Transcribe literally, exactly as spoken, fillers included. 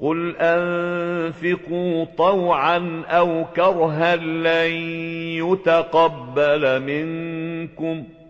قل أنفقوا طوعا أو كرها لن يتقبل منكم